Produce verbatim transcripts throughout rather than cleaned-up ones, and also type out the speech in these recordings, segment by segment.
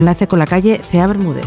Enlace con la calle Cea Bermúdez.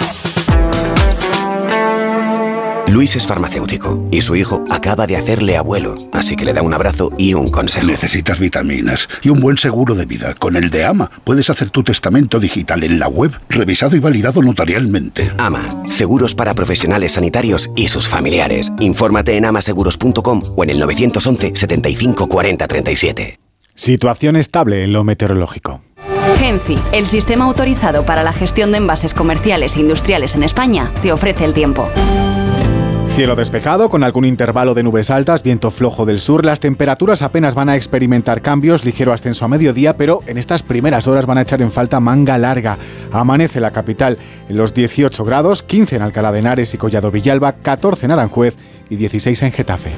Luis es farmacéutico y su hijo acaba de hacerle abuelo, así que le da un abrazo y un consejo. Necesitas vitaminas y un buen seguro de vida. Con el de AMA puedes hacer tu testamento digital en la web, revisado y validado notarialmente. AMA, seguros para profesionales sanitarios y sus familiares. Infórmate en amaseguros punto com o en el nueve once setenta y cinco cuarenta treinta y siete. Situación estable en lo meteorológico. Genci, el sistema autorizado para la gestión de envases comerciales e industriales en España, te ofrece el tiempo. Cielo despejado, con algún intervalo de nubes altas, viento flojo del sur. Las temperaturas apenas van a experimentar cambios, ligero ascenso a mediodía, pero en estas primeras horas van a echar en falta manga larga. Amanece la capital en los dieciocho grados, quince en Alcalá de Henares y Collado Villalba, catorce en Aranjuez y dieciséis en Getafe.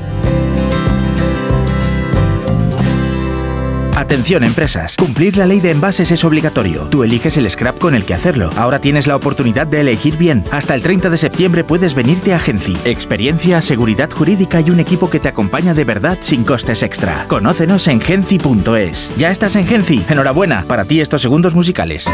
Atención empresas, cumplir la ley de envases es obligatorio. Tú eliges el scrap con el que hacerlo. Ahora tienes la oportunidad de elegir bien. Hasta el treinta de septiembre puedes venirte a Genci. Experiencia, seguridad jurídica y un equipo que te acompaña de verdad sin costes extra. Conócenos en genci punto es. ¿Ya estás en Genci? Enhorabuena, para ti estos segundos musicales.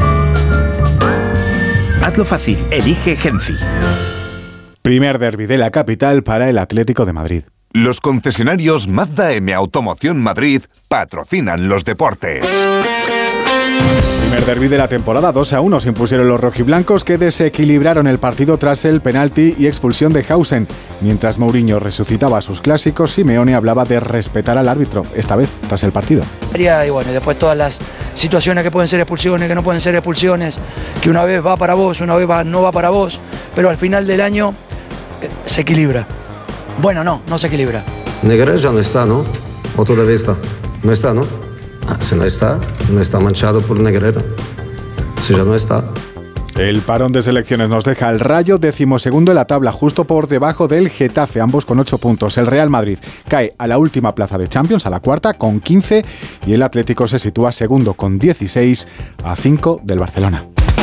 Hazlo fácil, elige Genci. Primer derbi de la capital para el Atlético de Madrid. Los concesionarios Mazda M Automoción Madrid patrocinan los deportes. Primer derbi de la temporada, dos a uno se impusieron los rojiblancos, que desequilibraron el partido tras el penalti y expulsión de Hausen. Mientras Mourinho resucitaba a sus clásicos, Simeone hablaba de respetar al árbitro, esta vez tras el partido. Y bueno, después todas las situaciones que pueden ser expulsiones, que no pueden ser expulsiones, que una vez va para vos, una vez va, no va para vos, pero al final del año eh, se equilibra. Bueno, no, no se equilibra. Negreira ya no está, ¿no? ¿O todavía está? No está, ¿no? Ah, si no está, no está manchado por Negreira. Si ya no está. El parón de selecciones nos deja al Rayo decimosegundo en la tabla, justo por debajo del Getafe, ambos con ocho puntos. El Real Madrid cae a la última plaza de Champions, a la cuarta, con quince, y el Atlético se sitúa segundo con dieciséis, a cinco del Barcelona.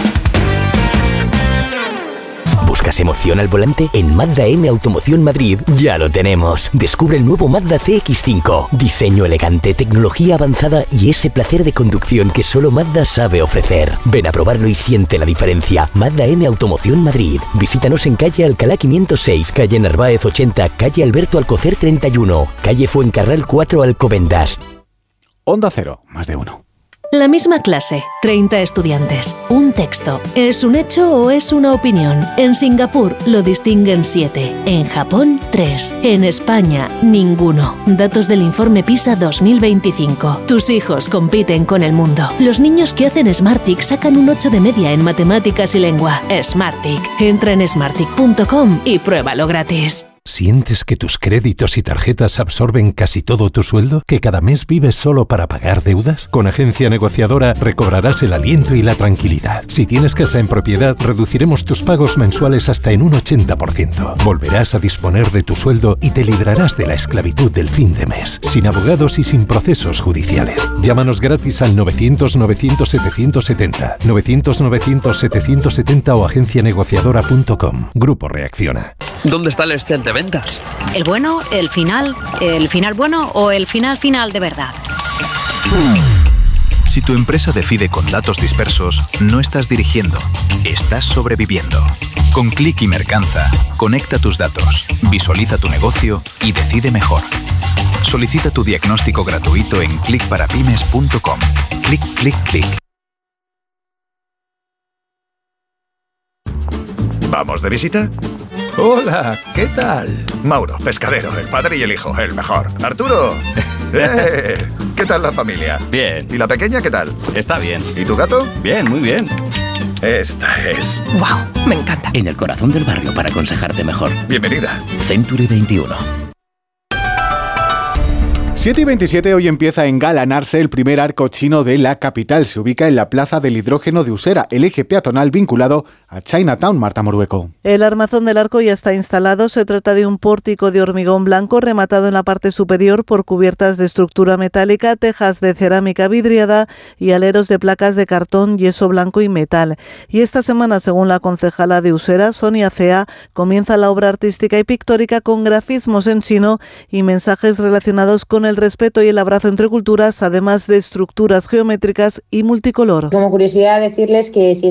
¿Buscas emoción al volante? En Mazda M Automoción Madrid ya lo tenemos. Descubre el nuevo Mazda C X cinco. Diseño elegante, tecnología avanzada y ese placer de conducción que solo Mazda sabe ofrecer. Ven a probarlo y siente la diferencia. Mazda M Automoción Madrid. Visítanos en calle Alcalá quinientos seis, calle Narváez ochenta, calle Alberto Alcocer treinta y uno, calle Fuencarral cuatro, Alcobendas. Onda Cero, más de uno. La misma clase, treinta estudiantes, un texto. ¿Es un hecho o es una opinión? En Singapur lo distinguen siete, en Japón tres, en España ninguno. Datos del informe PISA dos mil veinticinco. Tus hijos compiten con el mundo. Los niños que hacen Smartick sacan un ocho de media en matemáticas y lengua. Smartick. Entra en smartick punto com y pruébalo gratis. ¿Sientes que tus créditos y tarjetas absorben casi todo tu sueldo? ¿Que cada mes vives solo para pagar deudas? Con Agencia Negociadora recobrarás el aliento y la tranquilidad. Si tienes casa en propiedad, reduciremos tus pagos mensuales hasta en un ochenta por ciento. Volverás a disponer de tu sueldo y te librarás de la esclavitud del fin de mes, sin abogados y sin procesos judiciales. Llámanos gratis al novecientos novecientos setecientos setenta, novecientos novecientos setecientos setenta o agencia negociadora punto com. Grupo Reacciona. ¿Dónde está el Excel de ventas? ¿El bueno, el final, el final bueno o el final final de verdad? Si tu empresa decide con datos dispersos, no estás dirigiendo, estás sobreviviendo. Con Click y Mercanza, conecta tus datos, visualiza tu negocio y decide mejor. Solicita tu diagnóstico gratuito en click para pymes punto com. Click, click, click. ¿Vamos de visita? Hola, ¿qué tal? Mauro, pescadero, el padre y el hijo, el mejor. Arturo, ¡eh! ¿Qué tal la familia? Bien. ¿Y la pequeña qué tal? Está bien. ¿Y tu gato? Bien, muy bien. Esta es... ¡Wow! Me encanta. En el corazón del barrio para aconsejarte mejor. Bienvenida. Century veintiuno. siete y veintisiete, hoy empieza a engalanarse el primer arco chino de la capital. Se ubica en la Plaza del Hidrógeno de Usera, el eje peatonal vinculado a Chinatown. Marta Morueco. El armazón del arco ya está instalado. Se trata de un pórtico de hormigón blanco rematado en la parte superior por cubiertas de estructura metálica, tejas de cerámica vidriada y aleros de placas de cartón, yeso blanco y metal. Y esta semana, según la concejala de Usera, Sonia Cea, comienza la obra artística y pictórica con grafismos en chino y mensajes relacionados con el respeto y el abrazo entre culturas, además de estructuras geométricas y multicolor. Como curiosidad decirles que si